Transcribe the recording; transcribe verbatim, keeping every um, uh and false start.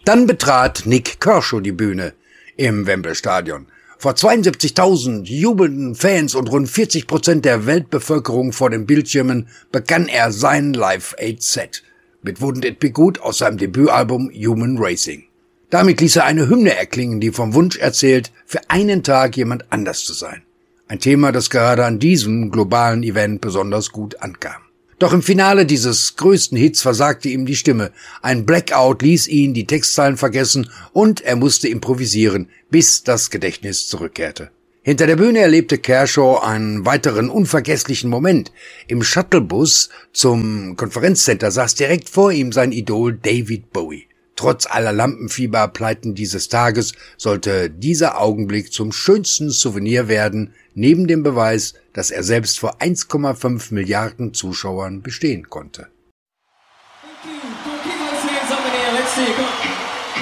Dann betrat Nik Kershaw die Bühne im Wembley Stadion. Vor zweiundsiebzigtausend jubelnden Fans und rund vierzig Prozent der Weltbevölkerung vor den Bildschirmen begann er sein Live-Aid-Set mit Wouldn't It Be Good aus seinem Debütalbum Human Racing. Damit ließ er eine Hymne erklingen, die vom Wunsch erzählt, für einen Tag jemand anders zu sein. Ein Thema, das gerade an diesem globalen Event besonders gut ankam. Doch im Finale dieses größten Hits versagte ihm die Stimme. Ein Blackout ließ ihn die Textzeilen vergessen und er musste improvisieren, bis das Gedächtnis zurückkehrte. Hinter der Bühne erlebte Kershaw einen weiteren unvergesslichen Moment. Im Shuttlebus zum Konferenzcenter saß direkt vor ihm sein Idol David Bowie. Trotz aller Lampenfieberpleiten dieses Tages sollte dieser Augenblick zum schönsten Souvenir werden, neben dem Beweis, dass er selbst vor eins Komma fünf Milliarden Zuschauern bestehen konnte. Thank you. Keep those hands up in the air. Let's see.